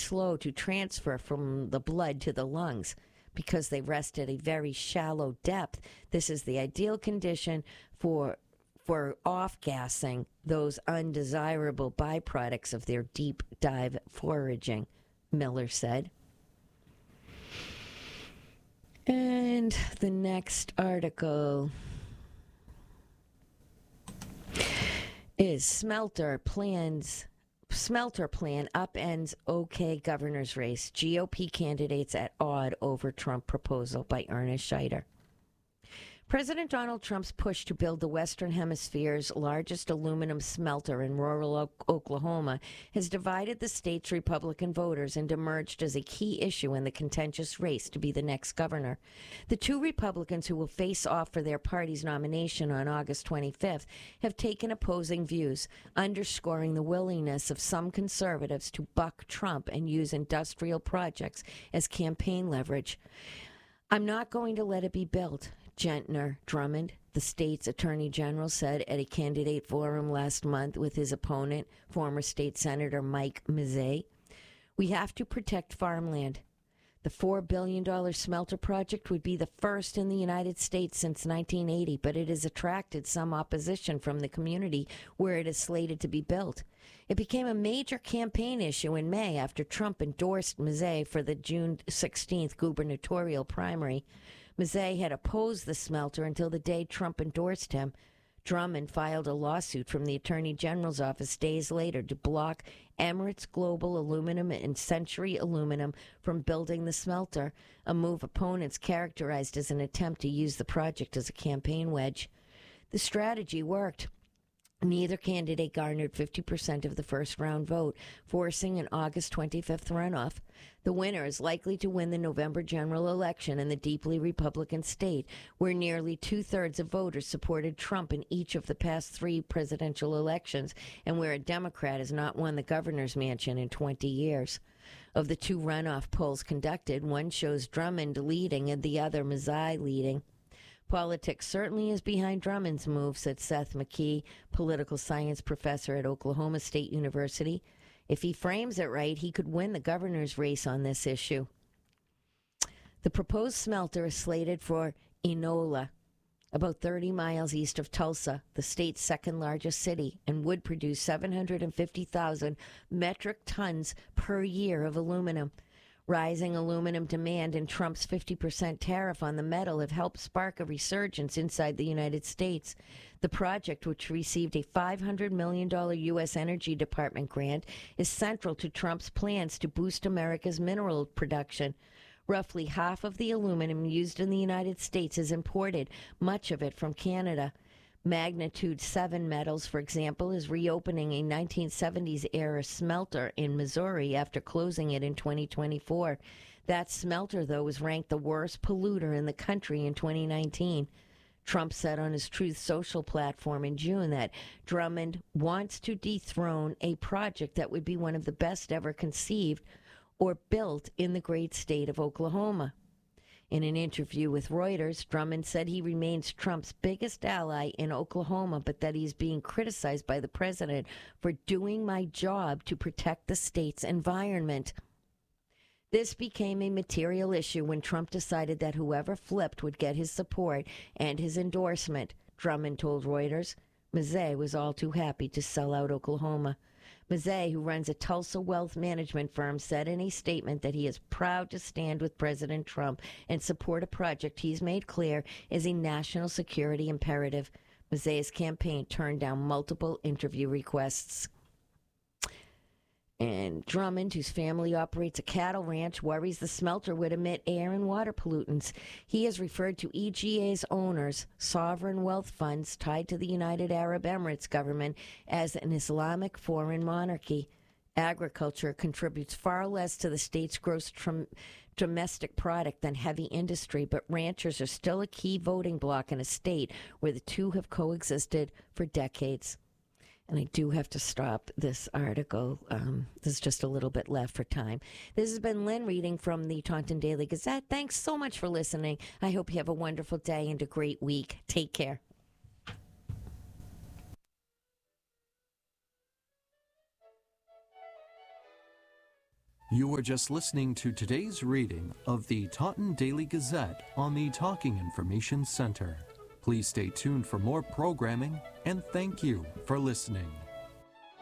slow to transfer from the blood to the lungs. Because they rest at a very shallow depth, this is the ideal condition for off-gassing those undesirable byproducts of their deep dive foraging, Miller said. And the next article is smelter plan upends OK governor's race. GOP candidates at odd over Trump proposal, by Ernest Scheider. President Donald Trump's push to build the Western Hemisphere's largest aluminum smelter in rural Oklahoma has divided the state's Republican voters and emerged as a key issue in the contentious race to be the next governor. The two Republicans who will face off for their party's nomination on August 25th have taken opposing views, underscoring the willingness of some conservatives to buck Trump and use industrial projects as campaign leverage. I'm not going to let it be built, Gentner Drummond, the state's attorney general, said at a candidate forum last month with his opponent, former state senator Mike Mazzei. We have to protect farmland. The $4 billion smelter project would be the first in the United States since 1980, but it has attracted some opposition from the community where it is slated to be built. It became a major campaign issue in May after Trump endorsed Mazzei for the June 16th gubernatorial primary. Mazzei had opposed the smelter until the day Trump endorsed him. Drummond filed a lawsuit from the Attorney General's office days later to block Emirates Global Aluminum and Century Aluminum from building the smelter, a move opponents characterized as an attempt to use the project as a campaign wedge. The strategy worked. Neither candidate garnered 50% of the first-round vote, forcing an August 25th runoff. The winner is likely to win the November general election in the deeply Republican state, where nearly two-thirds of voters supported Trump in each of the past three presidential elections, and where a Democrat has not won the governor's mansion in 20 years. Of the two runoff polls conducted, one shows Drummond leading and the other Mazzei leading. Politics certainly is behind Drummond's move, said Seth McKee, political science professor at Oklahoma State University. If he frames it right, he could win the governor's race on this issue. The proposed smelter is slated for Enola, about 30 miles east of Tulsa, the state's second largest city, and would produce 750,000 metric tons per year of aluminum. Rising aluminum demand and Trump's 50% tariff on the metal have helped spark a resurgence inside the United States. The project, which received a $500 million U.S. Energy Department grant, is central to Trump's plans to boost America's mineral production. Roughly half of the aluminum used in the United States is imported, much of it from Canada. Magnitude 7 Metals, for example, is reopening a 1970s-era smelter in Missouri after closing it in 2024. That smelter, though, was ranked the worst polluter in the country in 2019. Trump said on his Truth Social platform in June that Drummond wants to dethrone a project that would be one of the best ever conceived or built in the great state of Oklahoma. In an interview with Reuters, Drummond said he remains Trump's biggest ally in Oklahoma, but that he's being criticized by the president for doing my job to protect the state's environment. This became a material issue when Trump decided that whoever flipped would get his support and his endorsement, Drummond told Reuters. Mazzei was all too happy to sell out Oklahoma. Mazzei, who runs a Tulsa wealth management firm, said in a statement that he is proud to stand with President Trump and support a project he's made clear is a national security imperative. Mazzei's campaign turned down multiple interview requests. And Drummond, whose family operates a cattle ranch, worries the smelter would emit air and water pollutants. He has referred to EGA's owners, sovereign wealth funds tied to the United Arab Emirates government, as an Islamic foreign monarchy. Agriculture contributes far less to the state's gross domestic product than heavy industry, but ranchers are still a key voting bloc in a state where the two have coexisted for decades. And I do have to stop this article. There's just a little bit left for time. This has been Lynn reading from the Taunton Daily Gazette. Thanks so much for listening. I hope you have a wonderful day and a great week. Take care. You are just listening to today's reading of the Taunton Daily Gazette on the Talking Information Center. Please stay tuned for more programming, and thank you for listening.